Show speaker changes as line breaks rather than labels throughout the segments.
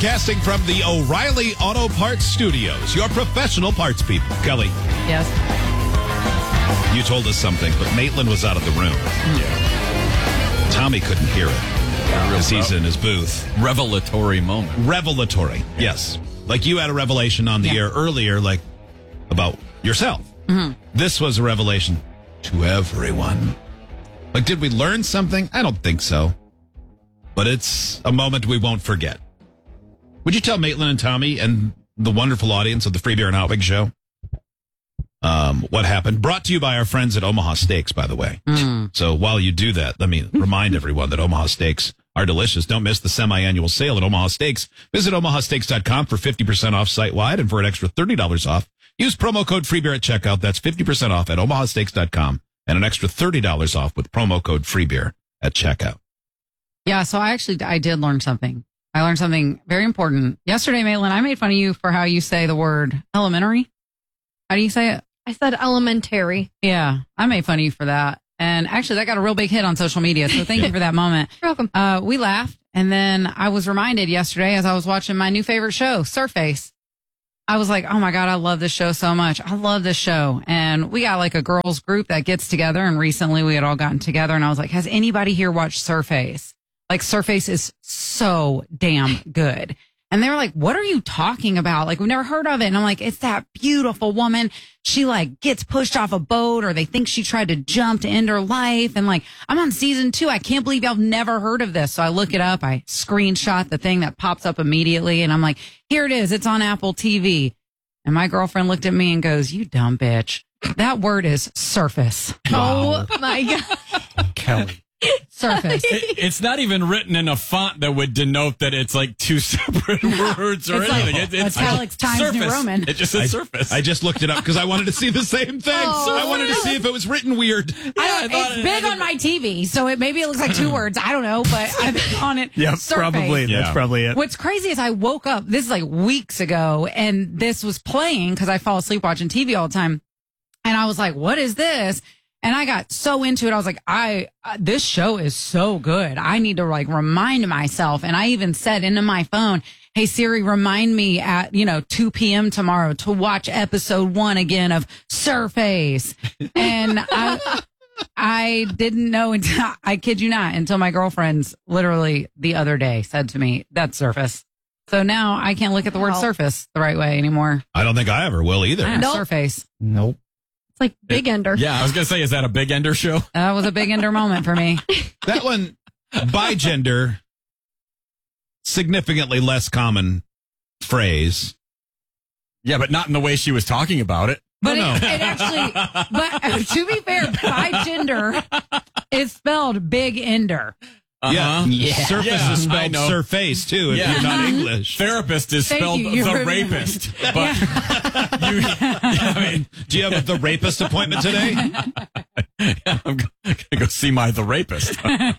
Broadcasting from the O'Reilly Auto Parts Studios, your professional parts people. Kelly,
Yes.
you told us something, but Maitland was out of the room.
Yeah.
Tommy couldn't hear it because he's in his booth.
Revelatory moment.
Revelatory, yes. Like you had a revelation on the air earlier, like about yourself.
Mm-hmm.
This was a revelation to everyone. Like, did we learn something? I don't think so. But it's a moment we won't forget. Would you tell Maitland and Tommy and the wonderful audience of the Free Beer and Hot Wings show what happened? Brought to you by our friends at Omaha Steaks, by the way. So while you do that, let me remind everyone that Omaha Steaks are delicious. Don't miss the semi-annual sale at Omaha Steaks. Visit omahasteaks.com for 50% off site-wide and for an extra $30 off. Use promo code FreeBeer at checkout. That's 50% off at omahasteaks.com and an extra $30 off with promo code FreeBeer at checkout.
Yeah, so I did learn something. I learned something very important. Yesterday, Maitland, I made fun of you for how you say the word elementary. How do you say it?
I said elementary.
Yeah, I made fun of you for that. And actually, that got a real big hit on social media. So thank you for that moment.
You're welcome.
We laughed. And then I was reminded yesterday as I was watching my new favorite show, Surface. I was like, oh my God, I love this show so much. I love this show. And we got like a girls group that gets together. And recently we had all gotten together. And I was like, has anybody here watched Surface? Like, Surface is so damn good. And they were like, what are you talking about? Like, we've never heard of it. And I'm like, it's that beautiful woman. She like gets pushed off a boat, or they think she tried to jump to end her life. And like, I'm on season 2. I can't believe y'all never heard of this. So I look it up. I screenshot the thing that pops up immediately. And I'm like, here it is. It's on Apple TV. And my girlfriend looked at me and goes, you dumb bitch. That word is surface.
Oh my God.
Kelly.
Surface.
It's not even written in a font that would denote that it's like two separate words or
It's like
anything.
italics times New
surface.
Roman.
It just says surface.
I just looked it up because I wanted to see the same thing. I wanted to see if it was written weird.
It's big on my TV, so maybe it looks like 2 words. I don't know, but I'm on it.
Yep,
Surface.
probably.
Yeah.
That's probably it.
What's crazy is I woke up, this is like weeks ago, and this was playing because I fall asleep watching TV all the time. And I was like, what is this? And I got so into it. I was like, this show is so good. I need to like remind myself. And I even said into my phone, hey, Siri, remind me at, 2 p.m. tomorrow to watch episode 1 again of Surface. And I didn't know until, I kid you not, until my girlfriend's literally the other day said to me, that's Surface. So now I can't look at the word surface the right way anymore.
I don't think I ever will either.
Nope.
Surface.
Nope.
It's like Big Ender.
Yeah, I was going to say, is that a Big Ender show?
That was a big ender moment for me.
That one, by gender, significantly less common phrase.
Yeah, but not in the way she was talking about it.
But
no.
it actually, but to be fair, by gender is spelled big ender.
Uh-huh.
Surface
Yeah,
is
I
spelled
know.
surface, too, if
Yeah.
you're not English.
Therapist is
Thank
spelled
you. You
the
heard me.
rapist. But I mean,
Do you have the rapist appointment today?
I'm going to go see the rapist.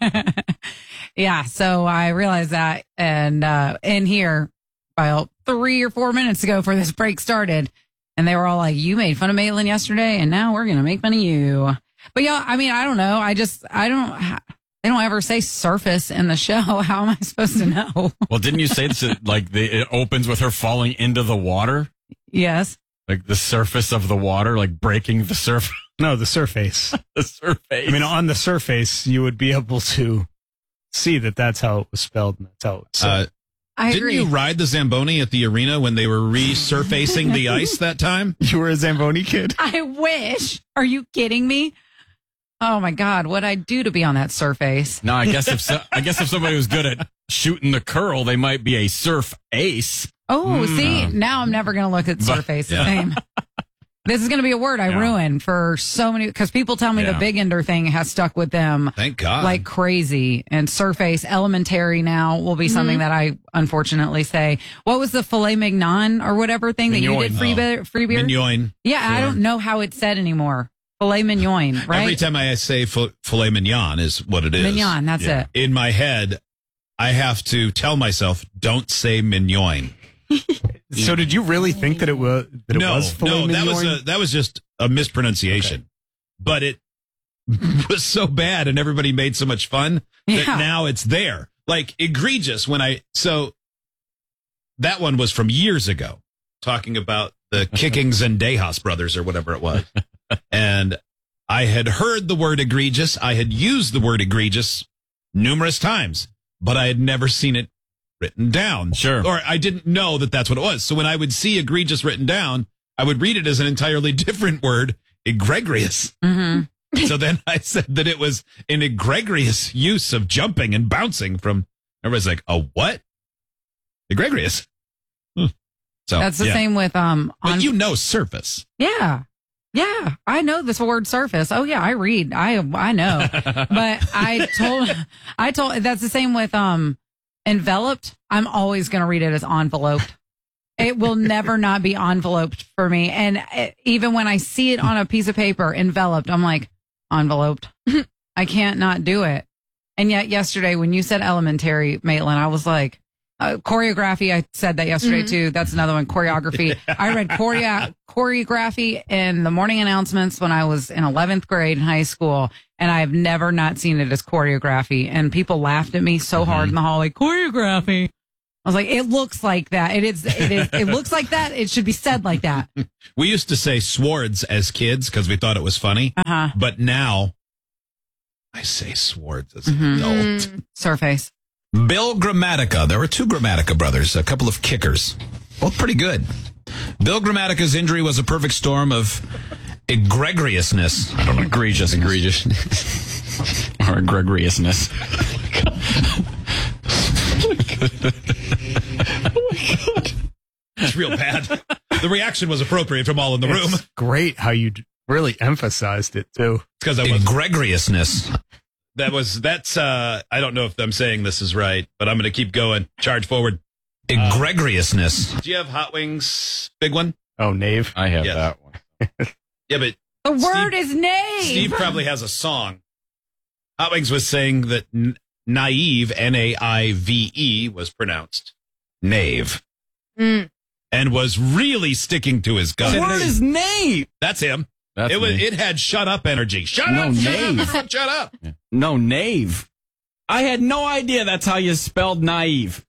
Yeah. So I realized that. And in here, about 3 or 4 minutes ago before this break started, and they were all like, you made fun of Maitland yesterday, and now we're going to make fun of you. But yeah, I mean, I don't know. They don't ever say surface in the show. How am I supposed to know?
Well, didn't you say that, it opens with her falling into the water?
Yes.
Like the surface of the water, like breaking the surface.
No, the surface.
The surface.
I mean, on the surface, you would be able to see that that's how it was spelled and that's how it was said.
I
Didn't
agree.
you ride the Zamboni at the arena when they were resurfacing the ice that time?
You were a Zamboni kid?
I wish. Are you kidding me? Oh my God, what'd I do to be on that surface?
No, I guess if somebody was good at shooting the curl, they might be a surf ace.
Oh, see, now I'm never going to look at surface the same. This is going to be a word I ruin for so many, because people tell me the big ender thing has stuck with them
Thank God.
like crazy. And surface, elementary now will be something that I unfortunately say. What was the filet mignon or whatever thing that you did free beer?
Mignon.
Yeah, I don't know how it's said anymore. Filet mignon, right?
Every time I say filet mignon is what it is.
Mignon, that's it.
In my head, I have to tell myself, don't say mignon.
So did you really think that it was filet mignon?
that was just a mispronunciation. But it was so bad and everybody made so much fun that now it's there. Like egregious that one was from years ago, talking about the kicking Zendejas brothers or whatever it was. And I had heard the word egregious. I had used the word egregious numerous times, but I had never seen it written down.
Sure.
Or I didn't know that that's what it was. So when I would see egregious written down, I would read it as an entirely different word, egregious.
Mm-hmm.
So then I said that it was an egregious use of jumping and bouncing from, everybody's like, a what? Egregious. So
That's the
yeah.
same with
But you know surface.
Yeah. Yeah. I know this word surface. Oh yeah, I read. I know. But I told that's the same with enveloped. I'm always going to read it as enveloped. It will never not be enveloped for me. And even when I see it on a piece of paper enveloped, I'm like, enveloped. I can't not do it. And yet yesterday when you said elementary, Maitland, I was like, choreography. I said that yesterday too. That's another one. Choreography. I read choreography in the morning announcements when I was in 11th grade in high school, and I have never not seen it as choreography. And people laughed at me so hard in the hallway. Choreography. I was like, it looks like that. It looks like that. It should be said like that.
We used to say swords as kids because we thought it was funny. But now I say swords as an adult.
Surface.
Bill Grammatica. There were two Grammatica brothers, a couple of kickers. Both pretty good. Bill Grammatica's injury was a perfect storm of egregiousness.
I don't know. Egregious. Or egregiousness.
It's real bad. The reaction was appropriate from all in the room.
It's great how you really emphasized it too.
It's because I was egregiousness. That's I don't know if I'm saying this is right, but I'm going to keep going. Charge forward. Egregiousness. Do you have Hot Wings? Big one?
Oh, Nave.
I have
Yes.
that one.
Yeah, but
The word is naive.
Steve probably has a song. Hot Wings was saying that naive, Naive, was pronounced knave. And was really sticking to his guns.
The word is nave.
That's him.
That's
it was.
me.
It had shut up energy. Shut
No,
up.
knave.
Shut up.
No, knave. I had no idea that's how you spelled naive.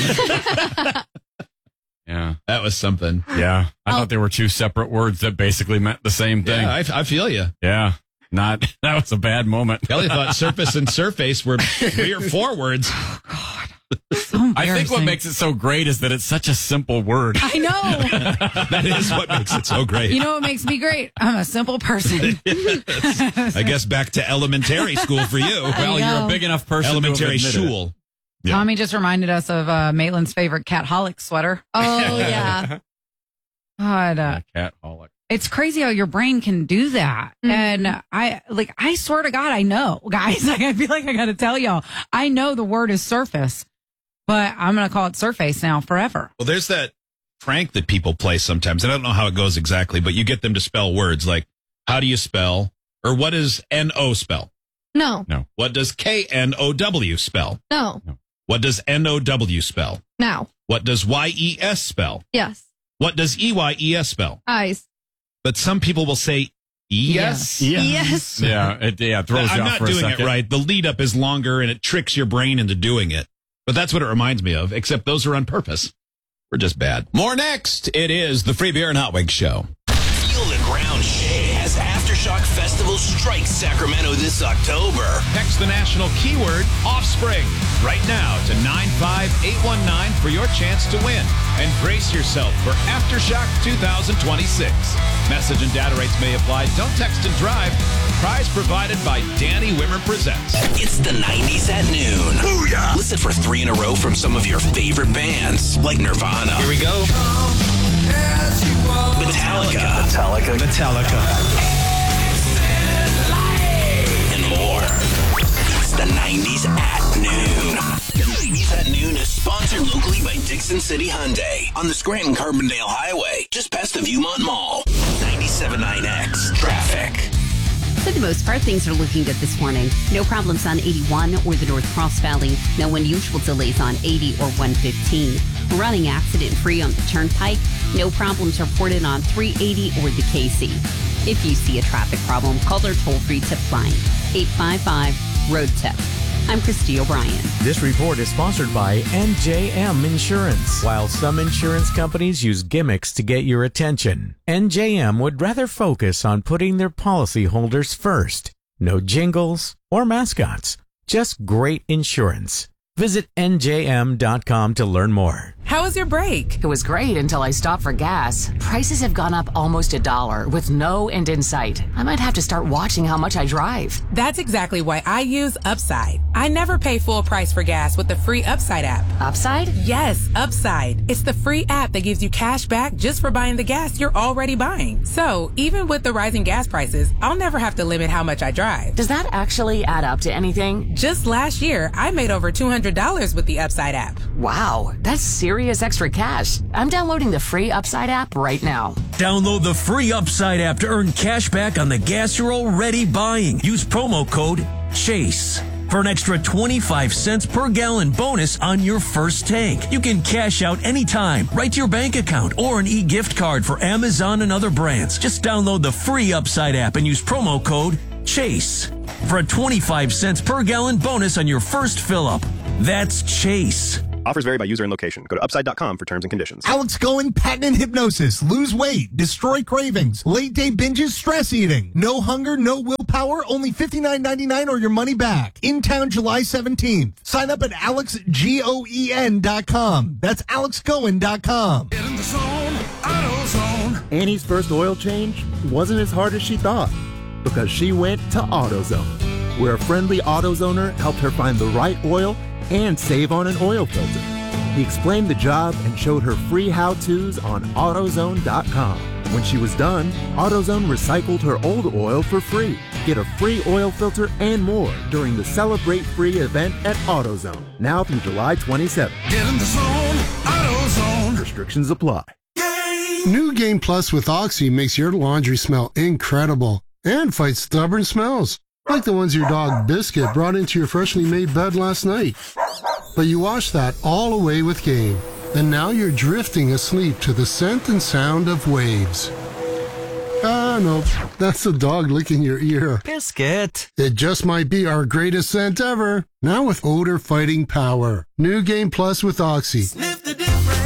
Yeah.
That was something.
Yeah. I thought there were two separate words that basically meant the same thing.
Yeah, I feel you.
Yeah. That was a bad moment.
Kelly thought surface and surface were 3 or 4 words.
So
I think what
embarrassing.
makes it so great is that it's such a simple word.
I know.
That is what makes it so great.
You know what makes me great? I'm a simple person.
I guess back to elementary school for you.
Well,
know.
you're a big enough person
Elementary
to have admitted it.
shul.
Yeah.
Tommy just reminded us of Maitland's favorite Catholic sweater.
Oh, yeah.
God,
Catholic.
it's crazy how your brain can do that. And I swear to God, I know, guys. Like, I feel like I got to tell y'all, I know the word is surface, but I'm going to call it surface now forever.
Well, there's that prank that people play sometimes. And I don't know how it goes exactly, but you get them to spell words like, how do you spell? Or what does N-O spell?
No.
What does K-N-O-W spell?
No.
What does N-O-W spell?
Now.
What does Y-E-S spell?
Yes.
What does E-Y-E-S spell?
Eyes.
But some people will say E-S.
Yes.
Yeah, it throws
I'm
you off
not
for a
doing
second.
it right. The lead up is longer and it tricks your brain into doing it. But that's what it reminds me of, except those are on purpose. We're just bad. More next. It is the Free Beer and Hot Wings Show.
Feel the ground shake as Aftershock Festival strikes Sacramento this October.
Text the national keyword Offspring right now to 95819 for your chance to win. And brace yourself for Aftershock 2026. Message and data rates may apply. Don't text and drive. Prize provided by Danny Wimmer Presents.
It's the 90s at noon. Booyah! Listen for 3 in a row from some of your favorite bands, like Nirvana.
Here we go.
Metallica. And more. It's the 90s at noon. The 90s at noon is sponsored locally by Dixon City Hyundai on the Scranton-Carbondale Highway, just past the Viewmont Mall. 97.9X Traffic.
For the most part, things are looking good this morning. No problems on 81 or the North Cross Valley. No unusual delays on 80 or 115. Running accident-free on the Turnpike. No problems reported on 380 or the KC. If you see a traffic problem, call their toll-free tip line, 855-ROAD-TIP. I'm Christy O'Brien.
This report is sponsored by NJM Insurance. While some insurance companies use gimmicks to get your attention, NJM would rather focus on putting their policyholders first. No jingles or mascots, just great insurance. Visit NJM.com to learn more.
How was your break?
It was great until I stopped for gas. Prices have gone up almost $1 with no end in sight. I might have to start watching how much I drive.
That's exactly why I use Upside. I never pay full price for gas with the free Upside app.
Upside?
Yes, Upside. It's the free app that gives you cash back just for buying the gas you're already buying. So, even with the rising gas prices, I'll never have to limit how much I drive.
Does that actually add up to anything?
Just last year, I made over $200 with the Upside app.
Wow, that's serious extra cash. I'm downloading the free Upside app right now.
Download the free Upside app to earn cash back on the gas you're already buying. Use promo code CHASE for an extra 25 cents per gallon bonus on your first tank. You can cash out anytime, right to your bank account, or an e-gift card for Amazon and other brands. Just download the free Upside app and use promo code CHASE for a 25 cents per gallon bonus on your first fill-up. That's CHASE.
Offers vary by user and location. Go to upside.com for terms and conditions.
Alex Cohen, patent hypnosis. Lose weight. Destroy cravings. Late day binges. Stress eating. No hunger, no willpower. Only $59.99 or your money back. In town July 17th. Sign up at alexgoen.com. That's alexcohen.com.
Get in the zone, AutoZone.
Annie's first oil change wasn't as hard as she thought because she went to AutoZone, where a friendly AutoZoner helped her find the right oil and save on an oil filter. He explained the job and showed her free how-tos on AutoZone.com. When she was done, AutoZone recycled her old oil for free. Get a free oil filter and more during the Celebrate Free event at AutoZone, now through July 27th.
Get in the zone, AutoZone.
Restrictions apply.
New Game Plus with Oxy makes your laundry smell incredible and fights stubborn smells, like the ones your dog Biscuit brought into your freshly made bed last night. But you washed that all away with Game, and now you're drifting asleep to the scent and sound of waves. Ah, no, that's the dog licking your ear.
Biscuit.
It just might be our greatest scent ever, now with odor fighting power. New Game Plus with Oxy.
Sniff the difference.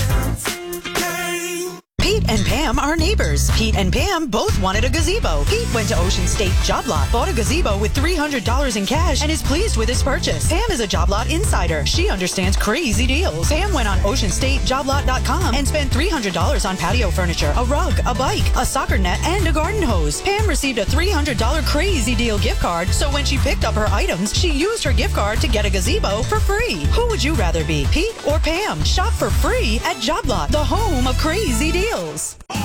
Pete and Pam are neighbors. Pete and Pam both wanted a gazebo. Pete went to Ocean State Job Lot, bought a gazebo with $300 in cash, and is pleased with his purchase. Pam is a Job Lot insider. She understands crazy deals. Pam went on OceanStateJobLot.com and spent $300 on patio furniture, a rug, a bike, a soccer net, and a garden hose. Pam received a $300 crazy deal gift card, so when she picked up her items, she used her gift card to get a gazebo for free. Who would you rather be, Pete or Pam? Shop for free at Job Lot, the home of crazy deals.